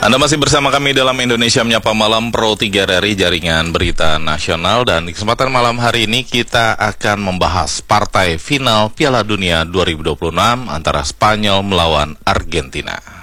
Anda masih bersama kami dalam Indonesia Menyapa Malam Pro 3 dari Jaringan Berita Nasional. Dan di kesempatan malam hari ini kita akan membahas partai final Piala Dunia 2026 antara Spanyol melawan Argentina.